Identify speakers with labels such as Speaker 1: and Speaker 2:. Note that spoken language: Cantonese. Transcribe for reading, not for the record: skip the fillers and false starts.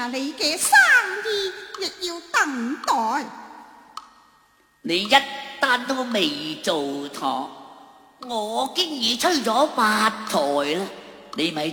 Speaker 1: 下你嘅生意亦要等待。
Speaker 2: 你一單都未做妥，我經已催咗發財啦，你咪